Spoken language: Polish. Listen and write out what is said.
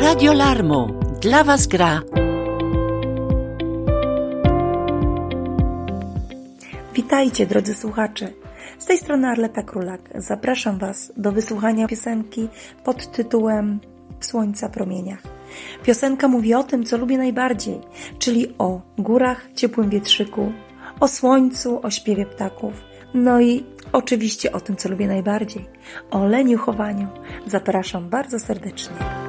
Radio Larmo dla Was gra. Witajcie, drodzy słuchacze. Z tej strony Arleta Królak. Zapraszam Was do wysłuchania piosenki pod tytułem W słońca promieniach. Piosenka mówi o tym, co lubię najbardziej, czyli o górach, ciepłym wietrzyku, o słońcu, o śpiewie ptaków, no i oczywiście o tym, co lubię najbardziej, o leniuchowaniu. Zapraszam bardzo serdecznie.